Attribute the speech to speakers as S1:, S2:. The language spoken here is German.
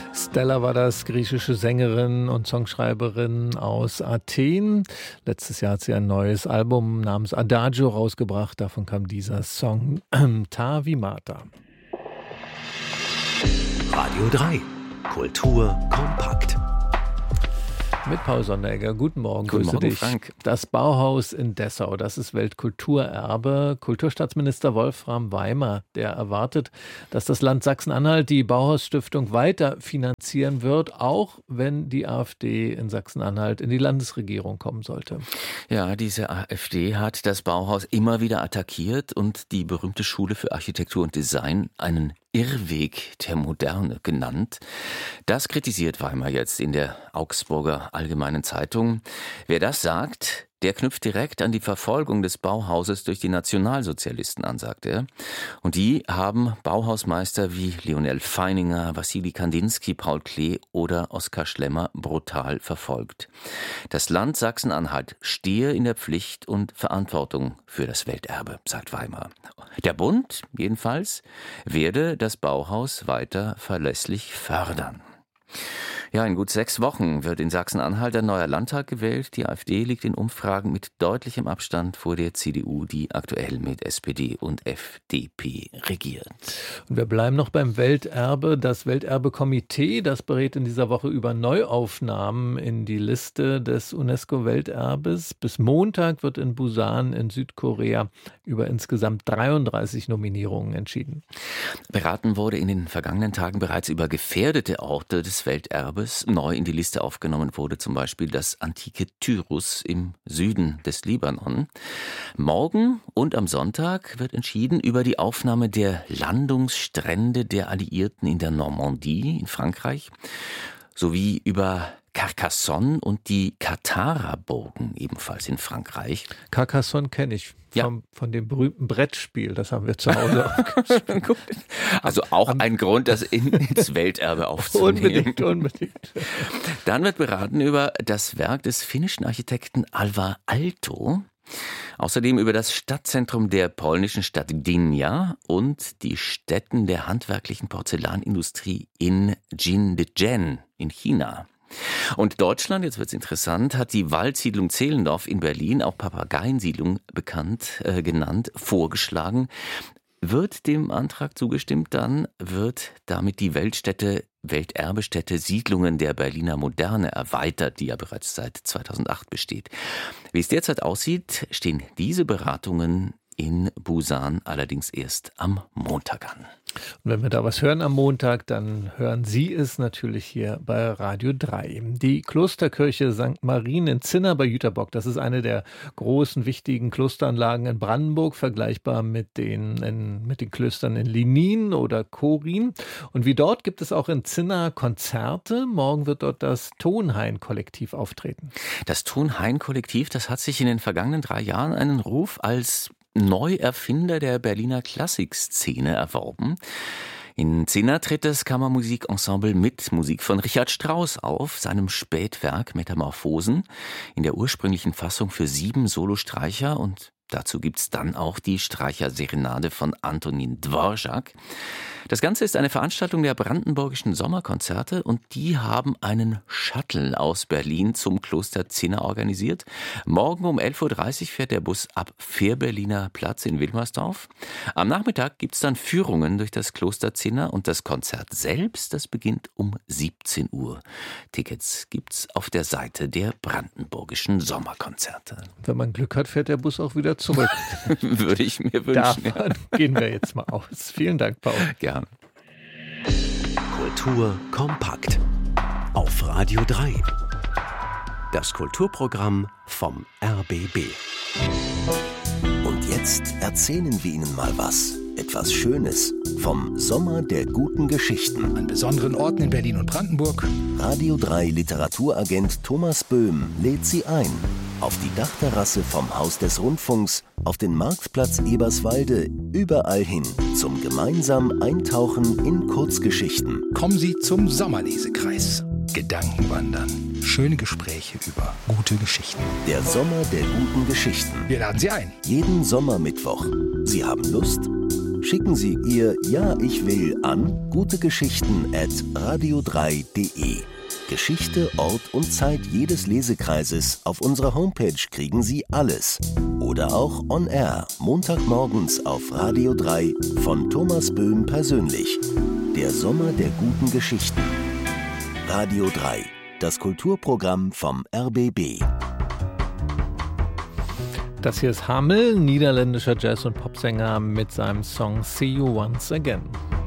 S1: Stella war das, griechische Sängerin und Songschreiberin aus Athen. Letztes Jahr hat sie ein neues Album namens Adagio rausgebracht. Davon kam dieser Song Ta Vimata.
S2: Radio 3, Kultur kompakt.
S1: Mit Paul Sonderegger. Guten Morgen,
S2: Guten
S1: grüße
S2: Morgen,
S1: dich.
S2: Frank.
S1: Das Bauhaus in Dessau, das ist Weltkulturerbe. Kulturstaatsminister Wolfram Weimer, der erwartet, dass das Land Sachsen-Anhalt die Bauhausstiftung weiter finanzieren wird, auch wenn die AfD in Sachsen-Anhalt in die Landesregierung kommen sollte.
S2: Ja, diese AfD hat das Bauhaus immer wieder attackiert und die berühmte Schule für Architektur und Design einen Irrweg der Moderne genannt. Das kritisiert Weimer jetzt in der Augsburger Allgemeinen Zeitung. Wer das sagt, der knüpft direkt an die Verfolgung des Bauhauses durch die Nationalsozialisten an, sagt er. Und die haben Bauhausmeister wie Lionel Feininger, Wassili Kandinsky, Paul Klee oder Oskar Schlemmer brutal verfolgt. Das Land Sachsen-Anhalt stehe in der Pflicht und Verantwortung für das Welterbe, sagt Weimer. Der Bund, jedenfalls, werde das Bauhaus weiter verlässlich fördern. Ja, in gut 6 Wochen wird in Sachsen-Anhalt ein neuer Landtag gewählt. Die AfD liegt in Umfragen mit deutlichem Abstand vor der CDU, die aktuell mit SPD und FDP regiert.
S1: Und wir bleiben noch beim Welterbe. Das Welterbe-Komitee, das berät in dieser Woche über Neuaufnahmen in die Liste des UNESCO-Welterbes. Bis Montag wird in Busan in Südkorea über insgesamt 33 Nominierungen entschieden.
S2: Beraten wurde in den vergangenen Tagen bereits über gefährdete Orte des Welterbes. Neu in die Liste aufgenommen wurde zum Beispiel das antike Tyrus im Süden des Libanon. Morgen und am Sonntag wird entschieden über die Aufnahme der Landungsstrände der Alliierten in der Normandie in Frankreich sowie über Carcassonne und die Katara-Burgen ebenfalls in Frankreich.
S1: Carcassonne kenne ich von dem berühmten Brettspiel, das haben wir zu Hause auch gespielt.
S2: Also auch ein Grund, das ins Welterbe aufzunehmen.
S1: Unbedingt.
S2: Dann wird beraten über das Werk des finnischen Architekten Alvar Aalto. Außerdem über das Stadtzentrum der polnischen Stadt Gdynia und die Stätten der handwerklichen Porzellanindustrie in Jindechen in China. Und Deutschland, jetzt wird's interessant, hat die Waldsiedlung Zehlendorf in Berlin, auch Papageiensiedlung genannt, vorgeschlagen. Wird dem Antrag zugestimmt, dann wird damit die Welterbestätte Siedlungen der Berliner Moderne erweitert, die ja bereits seit 2008 besteht. Wie es derzeit aussieht, stehen diese Beratungen in Busan allerdings erst am Montag an.
S1: Und wenn wir da was hören am Montag, dann hören Sie es natürlich hier bei Radio 3. Die Klosterkirche St. Marien in Zinna bei Jüterbock, das ist eine der großen, wichtigen Klosteranlagen in Brandenburg, vergleichbar mit den Klöstern in Linin oder Chorin. Und wie dort gibt es auch in Zinna Konzerte. Morgen wird dort das Tonhain-Kollektiv auftreten.
S2: Das Tonhain-Kollektiv, das hat sich in den vergangenen 3 Jahren einen Ruf als Neuerfinder der Berliner Klassikszene erworben. In Zinna tritt das Kammermusikensemble mit Musik von Richard Strauss auf, seinem Spätwerk Metamorphosen, in der ursprünglichen Fassung für 7 Solostreicher, und dazu gibt's dann auch die Streicherserenade von Antonin Dvorak. Das Ganze ist eine Veranstaltung der Brandenburgischen Sommerkonzerte und die haben einen Shuttle aus Berlin zum Kloster Zinna organisiert. Morgen um 11.30 Uhr fährt der Bus ab Fährberliner Platz in Wilmersdorf. Am Nachmittag gibt's dann Führungen durch das Kloster Zinna und das Konzert selbst, das beginnt um 17 Uhr. Tickets gibt's auf der Seite der Brandenburgischen Sommerkonzerte.
S1: Wenn man Glück hat, fährt der Bus auch wieder zurück.
S2: Würde ich mir wünschen.
S1: Davon gehen wir jetzt mal aus. Vielen Dank, Paul.
S2: Gerne.
S3: Kultur kompakt auf Radio 3. Das Kulturprogramm vom RBB. Und jetzt erzählen wir Ihnen mal was. Etwas Schönes vom Sommer der guten Geschichten.
S4: An besonderen Orten in Berlin und Brandenburg.
S3: Radio 3 Literaturagent Thomas Böhm lädt Sie ein. Auf die Dachterrasse vom Haus des Rundfunks, auf den Marktplatz Eberswalde, überall hin zum gemeinsamen Eintauchen in Kurzgeschichten.
S4: Kommen Sie zum Sommerlesekreis. Gedankenwandern. Schöne Gespräche über gute Geschichten.
S3: Der Sommer der guten Geschichten.
S4: Wir laden Sie ein.
S3: Jeden Sommermittwoch. Sie haben Lust? Schicken Sie Ihr Ja, ich will an gutegeschichten@radio3.de. Geschichte, Ort und Zeit jedes Lesekreises auf unserer Homepage kriegen Sie alles. Oder auch on air, Montagmorgens auf Radio 3 von Thomas Böhm persönlich. Der Sommer der guten Geschichten. Radio 3, das Kulturprogramm vom RBB.
S1: Das hier ist Hamel, niederländischer Jazz- und Popsänger mit seinem Song See You Once Again.